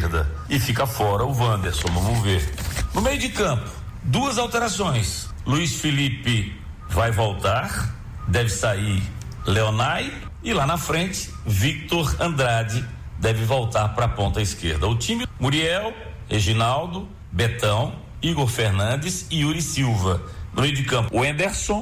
esquerda. E fica fora o Wanderson, vamos ver. No meio de campo, 2 alterações. Luiz Felipe vai voltar, deve sair Leonai, e lá na frente, Victor Andrade deve voltar para a ponta esquerda. O time: Muriel, Reginaldo, Betão, Igor Fernandes e Yuri Silva. No meio de campo, o Henderson,